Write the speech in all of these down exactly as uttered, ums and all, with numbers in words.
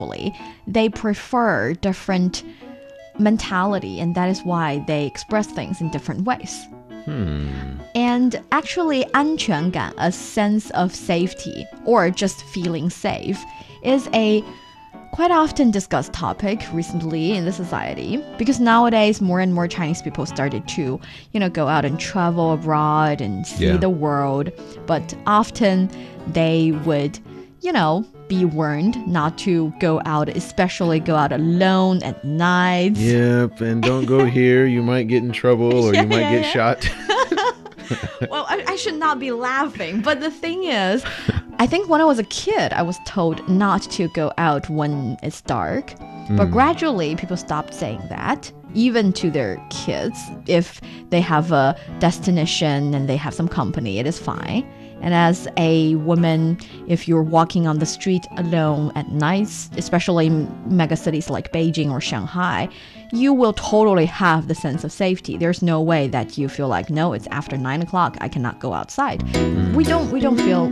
they prefer different mentality, and that is why they express things in different ways. Hmm. And actually, 安全感, a sense of safety or just feeling safe, is a quite often discussed topic recently in the society, because nowadays more and more Chinese people started to, you know, go out and travel abroad and see Yeah. the world. But often they would, you know, be warned not to go out, especially go out alone at night. Yep, and don't go here. You might get in trouble or Yeah, you might yeah, get yeah. shot. Well, I, I should not be laughing, but the thing is, I think when I was a kid, I was told not to go out when it's dark. But gradually, people stopped saying that, even to their kids. If they have a destination and they have some company, it is fine. And as a woman, if you're walking on the street alone at nights, especially in megacities like Beijing or Shanghai, you will totally have the sense of safety. There's no way that you feel like, no, it's after nine o'clock, I cannot go outside. We don't, we don't feel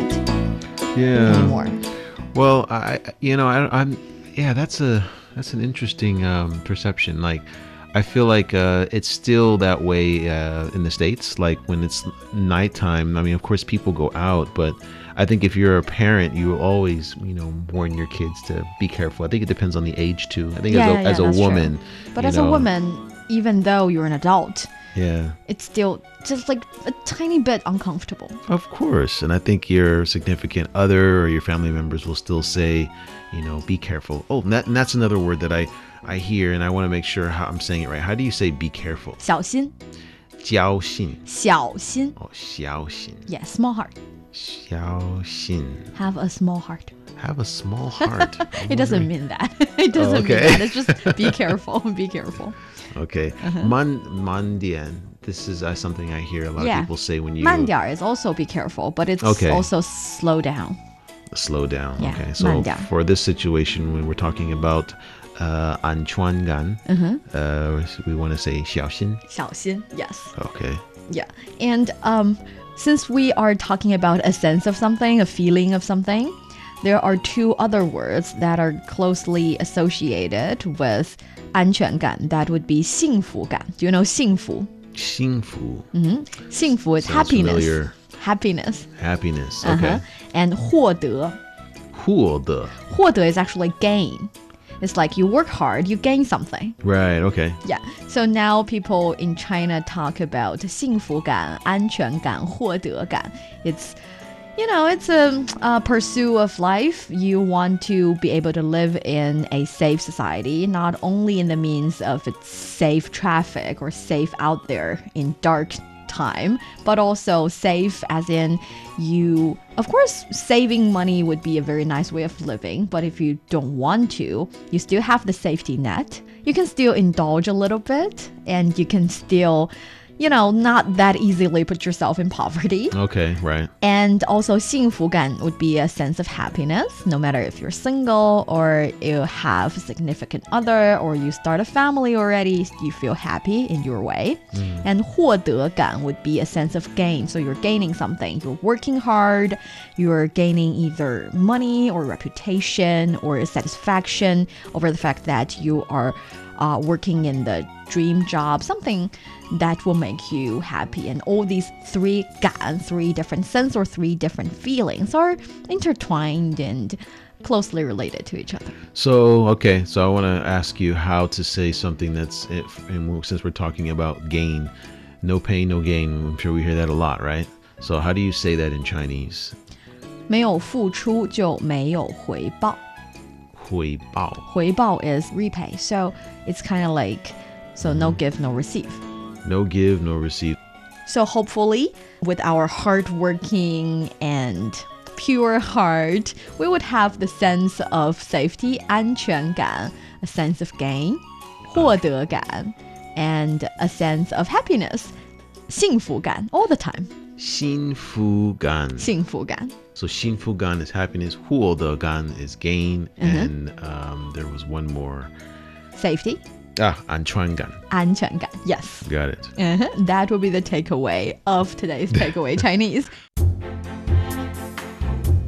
that Yeah. anymore. Well, I, you know, I, I'm, yeah, that's a, that's an interesting um, perception. Like, I feel like uh, it's still that way uh, in the States. Like when it's nighttime, I mean, of course, people go out, but I think if you're a parent, you will always, you know, warn your kids to be careful. I think it depends on the age too. I think Yeah, as a, yeah, yeah, as a that's woman, true. But you as know, a woman, even though you're an adult, yeah, it's still just like a tiny bit uncomfortable. of course. And I think your significant other or your family members will still say, you know, be careful. Oh, and, that, and that's another word that I, I hear, and I want to make sure how I'm saying it right. How do you say be careful? 小心, 小心. 小心. Oh, 小心. Yeah, small heart. 小心. Have a small heart. Have a small heart. It doesn't mean that. It doesn't Oh, okay. mean that. It's just be careful. Be careful. Okay. Man, mandian. This is uh, something I hear a lot Yeah. of people say when you 慢点儿 is also be careful, but it's Okay. also slow down. slow down. Yeah, Okay. So 慢点儿. for this situation, when we're talking about uh, 安全感, uh, we want to say 小心. 小心. Yes. Okay. Yeah. And um, since we are talking about a sense of something, a feeling of something, there are two other words that are closely associated with 安全感. That would be 幸福感. Do you know 幸福? 幸福. 幸福is Sounds happiness. familiar. Happiness. Happiness. Okay. Uh-huh. And 获得. 获得. 获得 is actually gain. It's like you work hard, you gain something. Right. Okay. Yeah. So now people in China talk about 幸福感,安全感,获得感. It's, you know, it's a, a pursuit of life. You want to be able to live in a safe society, not only in the means of it's safe traffic or safe out there in dark time, but also safe as in you, of course, saving money would be a very nice way of living, but if you don't want to, you still have the safety net. You can still indulge a little bit, and you can still, you know, not that easily put yourself in poverty. Okay. Right. And also 幸福感 would be a sense of happiness, no matter if you're single or you have a significant other or you start a family already, you feel happy in your way. And 获得感 would be a sense of gain. So you're gaining something. You're working hard. You're gaining either money or reputation or satisfaction over the fact that you are uh, working in the dream job, something that will make you happy. And all these three 感, three different sense or three different feelings are intertwined and closely related to each other. So, okay. So I want to ask you how to say something that's, if, and since we're talking about gain, no pain, no gain. I'm sure we hear that a lot, right? So how do you say that in Chinese? 没有付出就没有回报. 回报. 回报 is repay. So it's kind of like, so no give, no receive. No give, no receive. So hopefully, with our hardworking and pure heart, we would have the sense of safety, 安全感, a sense of gain, 获得感, and a sense of happiness, 幸福感, all the time. 幸福感. 幸福感. So 幸福感 is happiness, 获得感 is gain, and um, there was one more. Safety, Ah, 安全感. 安全感. Yes. Got it. Uh-huh. That will be the takeaway of today's takeaway Chinese.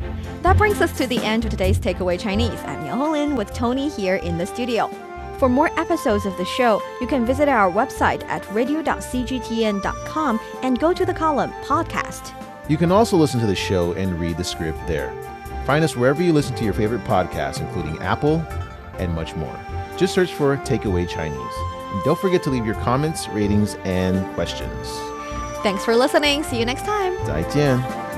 That brings us to the end of today's Takeaway Chinese. I'm Yang Honglin with Tony here in the studio. For more episodes of the show, you can visit our website at radio dot c g t n dot com and go to the column Podcast. You can also listen to the show and read the script there. Find us wherever you listen to your favorite podcasts, including Apple and much more. Just search for Takeaway Chinese. And don't forget to leave your comments, ratings, and questions. Thanks for listening. See you next time. 再见。